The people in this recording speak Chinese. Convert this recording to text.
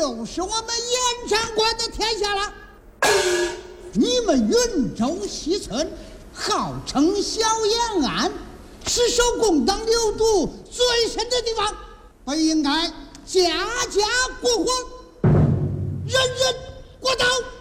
就是我们盐城关的天下了。你们云州西村号称小延安，是守共党流毒最深的地方，本应该家家过火，人人过刀。